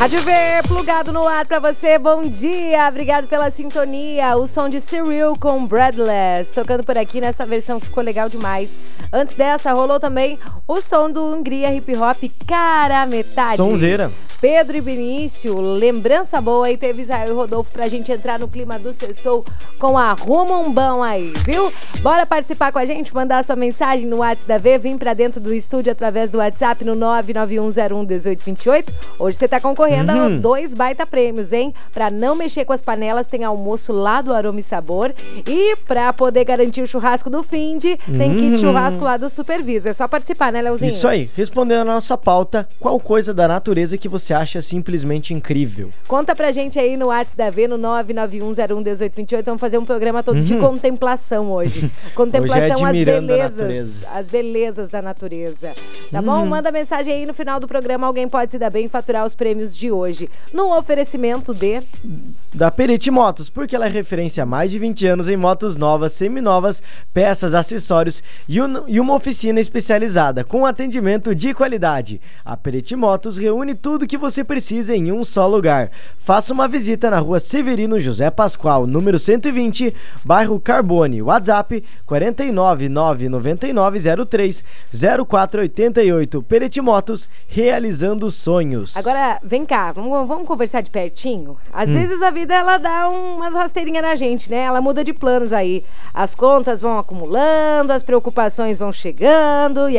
Rádio V, plugado no ar pra você, bom dia, obrigado pela sintonia, o som de Cyril com Breathless, tocando por aqui nessa versão que ficou legal demais. Antes dessa, rolou também o som do Hungria Hip Hop, Cara Metade. Sonzeira. Pedro e Benício, lembrança boa, e teve Israel e Rodolfo pra gente entrar no clima do sextou com Arruma um Bom aí, viu? Bora participar com a gente, mandar sua mensagem no WhatsApp da V, vim pra dentro do estúdio através do WhatsApp no 991011828. Hoje você tá concorrendo a 2 baita prêmios, hein? Pra não mexer com as panelas, tem almoço lá do Aroma e Sabor. E pra poder garantir o churrasco do Finde, tem kit churrasco lá do Supervisa. É só participar, né, Leozinho? Isso aí. Respondendo a nossa pauta, qual coisa da natureza que você acha simplesmente incrível? Conta pra gente aí no WhatsApp da V, no 991011828. Vamos fazer um programa todo de contemplação hoje. Contemplação hoje às belezas. As belezas da natureza. Tá bom? Manda mensagem aí no final do programa. Alguém pode se dar bem e faturar os prêmios de hoje. No oferecimento da Perete Motos, porque ela é referência há mais de 20 anos em motos novas, seminovas, peças, acessórios e uma oficina especializada com atendimento de qualidade. A Perete Motos reúne tudo que você precisa em um só lugar. Faça uma visita na rua Severino José Pascoal, número 120, bairro Carbone. WhatsApp 49999030488. Perete Motos, realizando sonhos. Agora, vem cá, vamos conversar de pertinho? Às vezes a vida, ela dá umas rasteirinhas na gente, né? Ela muda de planos aí. As contas vão acumulando, as preocupações vão chegando e